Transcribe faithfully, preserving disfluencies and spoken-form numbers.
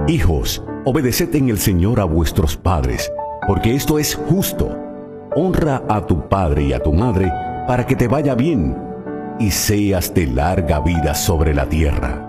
Hijos, obedeced en el Señor a vuestros padres, porque esto es justo. Honra a tu padre y a tu madre, para que te vaya bien y seas de larga vida sobre la tierra.